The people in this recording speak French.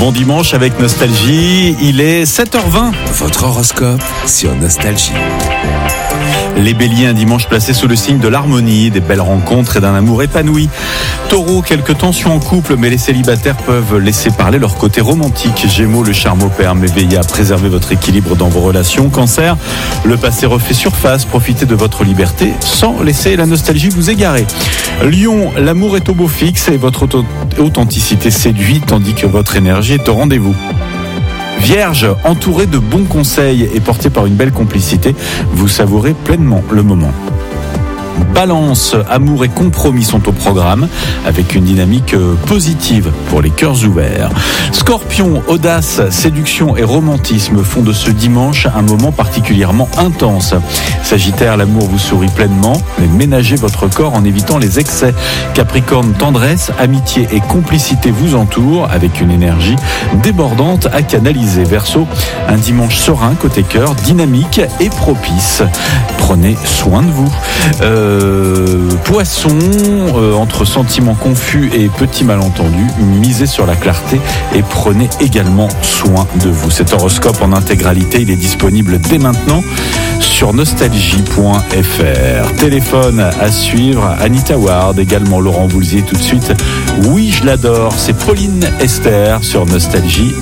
Bon dimanche avec Nostalgie, il est 7h20. Votre horoscope sur Nostalgie. Les béliers, un dimanche placé sous le signe de l'harmonie, des belles rencontres et d'un amour épanoui. Taureau, quelques tensions en couple, mais les célibataires peuvent laisser parler leur côté romantique. Gémeaux, le charme opère, mais veillez à préserver votre équilibre dans vos relations. Cancer, le passé refait surface, profitez de votre liberté sans laisser la nostalgie vous égarer. Lion, l'amour est au beau fixe et votre authenticité séduit, tandis que votre énergie est au rendez-vous. Vierge, entouré de bons conseils et porté par une belle complicité, vous savourez pleinement le moment. Balance, amour et compromis sont au programme avec une dynamique positive pour les cœurs ouverts. Scorpion, audace, séduction et romantisme font de ce dimanche un moment particulièrement intense. Sagittaire, l'amour vous sourit pleinement, mais ménagez votre corps en évitant les excès. Capricorne, tendresse, amitié et complicité vous entourent avec une énergie débordante à canaliser. Verseau, un dimanche serein côté cœur, dynamique et propice. Prenez soin de vous. Poisson, entre sentiments confus et petits malentendus, misez sur la clarté et prenez également soin de vous. Cet horoscope en intégralité, il est disponible dès maintenant sur nostalgie.fr. Téléphone à suivre, Anita Ward, également Laurent Voulzier tout de suite. Oui, je l'adore, c'est Pauline Esther sur Nostalgie.